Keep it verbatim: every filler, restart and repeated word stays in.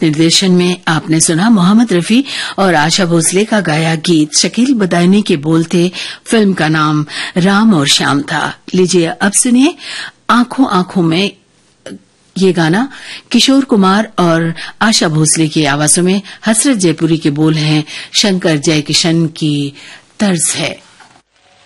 संगीत निर्देशन में आपने सुना मोहम्मद रफी और आशा भोसले का गाया गीत। शकील बदायूनी के बोल थे। फिल्म का नाम राम और श्याम था। लीजिए अब सुनिए आंखों आंखों में ये गाना किशोर कुमार और आशा भोसले की आवाजों में। हसरत जयपुरी के बोल हैं, शंकर जयकिशन की तर्ज है।